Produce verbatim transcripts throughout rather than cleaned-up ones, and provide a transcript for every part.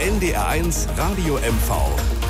N D R eins Radio M V.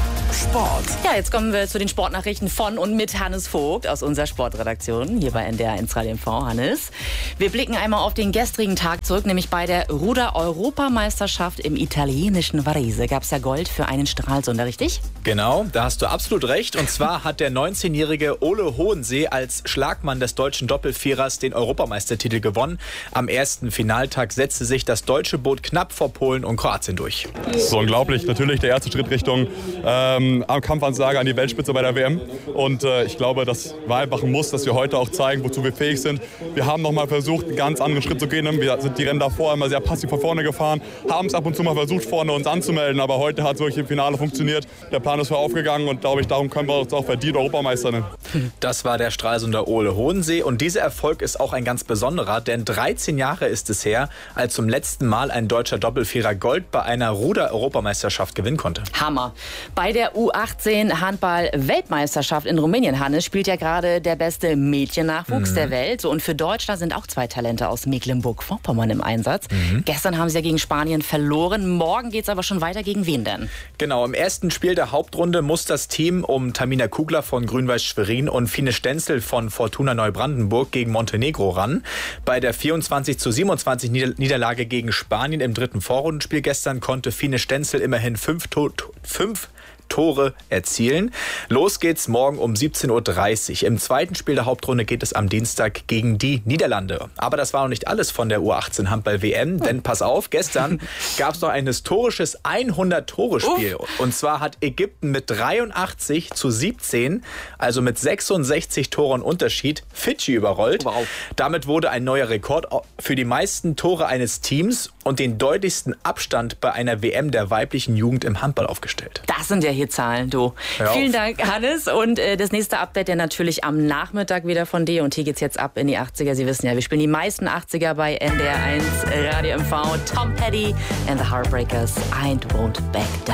Sport. Ja, jetzt kommen wir zu den Sportnachrichten von und mit Hannes Vogt aus unserer Sportredaktion hier bei N D R eins Radio M V. Hannes, wir blicken einmal auf den gestrigen Tag zurück, nämlich bei der Ruder-Europameisterschaft im italienischen Varese gab es ja Gold für einen Stralsunder, richtig? Genau, da hast du absolut recht. Und zwar hat der neunzehnjährige Ole Hohensee als Schlagmann des deutschen Doppelvierers den Europameistertitel gewonnen. Am ersten Finaltag setzte sich das deutsche Boot knapp vor Polen und Kroatien durch. Das ist unglaublich. Natürlich der erste Schritt Richtung ähm, Kampfansage an die Weltspitze bei der W M. Und äh, ich glaube, das war einfach ein Muss, dass wir heute auch zeigen, wozu wir fähig sind. Wir haben noch mal versucht, einen ganz anderen Schritt zu gehen. Wir sind die Rennen davor immer sehr passiv von vorne gefahren, haben es ab und zu mal versucht, vorne uns anzumelden. Aber heute hat es wirklich im Finale funktioniert. Der Plan ist für aufgegangen und glaube ich, darum können wir uns auch verdient Europameister nennen. Das war der Stralsunder Ole Hohensee. Und dieser Erfolg ist auch ein ganz besonderer, denn dreizehn Jahre ist es her, als zum letzten Mal ein deutscher Doppelvierer Gold bei einer Ruder-Europameisterschaft gewinnen konnte. Hammer. Bei der U achtzehn Handball-Weltmeisterschaft in Rumänien, Hannes, spielt ja gerade der beste Mädchennachwuchs mhm. der Welt. So, und für Deutschland sind auch zwei Talente aus Mecklenburg-Vorpommern im Einsatz. Mhm. Gestern haben sie ja gegen Spanien verloren. Morgen geht es aber schon weiter. Gegen wen denn? Genau, im ersten Spiel der Hauptrunde muss das Team um Tamina Kugler von Grün-Weiß Schwerin und Fine Stenzel von Fortuna Neubrandenburg gegen Montenegro ran. Bei der vierundzwanzig zu siebenundzwanzig Niederlage gegen Spanien im dritten Vorrundenspiel gestern konnte Fine Stenzel immerhin fünf, to- fünf Tore erzielen. Los geht's morgen um siebzehn Uhr dreißig. Im zweiten Spiel der Hauptrunde geht es am Dienstag gegen die Niederlande. Aber das war noch nicht alles von der U achtzehn Handball-W M, denn pass auf, gestern gab es noch ein historisches hundert-Tore-Spiel. Und zwar hat Ägypten mit dreiundachtzig zu siebzehn, also mit sechsundsechzig Toren Unterschied, Fidschi überrollt. Wow. Damit wurde ein neuer Rekord für die meisten Tore eines Teams und den deutlichsten Abstand bei einer W M der weiblichen Jugend im Handball aufgestellt. Das sind ja hier Zahlen, du. Hör auf. Vielen Dank, Hannes. Und äh, das nächste Update ja natürlich am Nachmittag wieder von dir. Und hier geht's jetzt ab in die achtziger. Sie wissen ja, wir spielen die meisten achtziger bei N D R eins Radio M V. Tom Petty and the Heartbreakers. I won't back down.